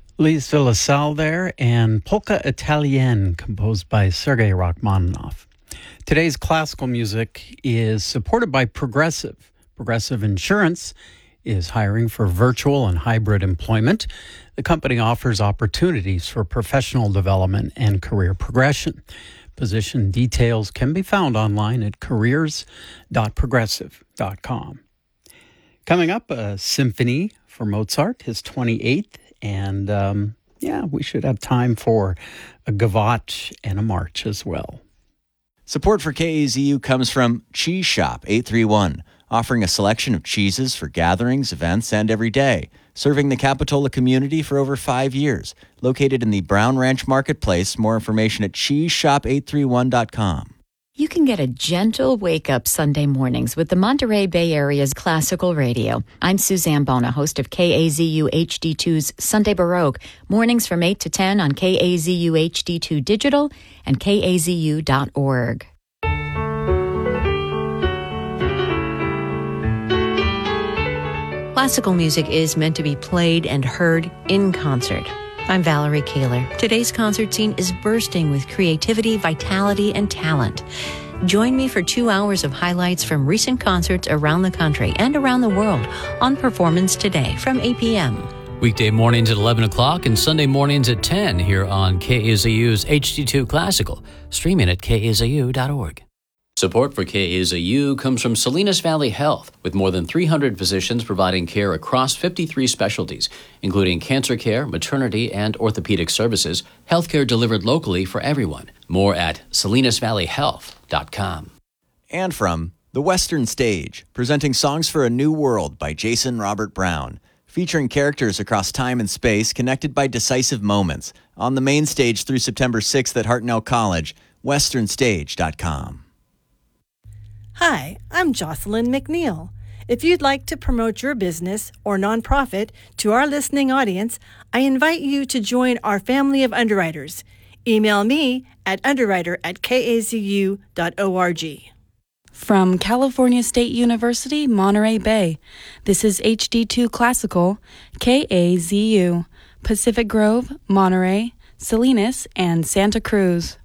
Lise de la Salle there, and Polka Italienne, composed by Sergei Rachmaninoff. Today's classical music is supported by Progressive. Progressive Insurance is hiring for virtual and hybrid employment. The company offers opportunities for professional development and career progression. Position details can be found online at careers.progressive.com. Coming up, a symphony for Mozart, his 28th. And, we should have time for a gavotte and a march as well. Support for KAZU comes from Cheese Shop 831, offering a selection of cheeses for gatherings, events, and every day. Serving the Capitola community for over 5 years. Located in the Brown Ranch Marketplace. More information at cheeseshop831.com. You can get a gentle wake-up Sunday mornings with the Monterey Bay Area's classical radio. I'm Suzanne Bona, host of KAZU HD2's Sunday Baroque, mornings from 8 to 10 on KAZU HD2 Digital and KAZU.org. Classical music is meant to be played and heard in concert. I'm Valerie Kaler. Today's concert scene is bursting with creativity, vitality, and talent. Join me for 2 hours of highlights from recent concerts around the country and around the world on Performance Today from 8 p.m. Weekday mornings at 11 o'clock and Sunday mornings at 10 here on KAZU's HD2 Classical, streaming at KAZU.org. Support for KAZU comes from Salinas Valley Health, with more than 300 physicians providing care across 53 specialties, including cancer care, maternity, and orthopedic services, healthcare delivered locally for everyone. More at salinasvalleyhealth.com. And from The Western Stage, presenting Songs for a New World by Jason Robert Brown, featuring characters across time and space connected by decisive moments. On the main stage through September 6th at Hartnell College, westernstage.com. Hi, I'm Jocelyn McNeil. If you'd like to promote your business or nonprofit to our listening audience, I invite you to join our family of underwriters. Email me at underwriter@kazu.org. From California State University, Monterey Bay, this is HD2 Classical, KAZU, Pacific Grove, Monterey, Salinas, and Santa Cruz.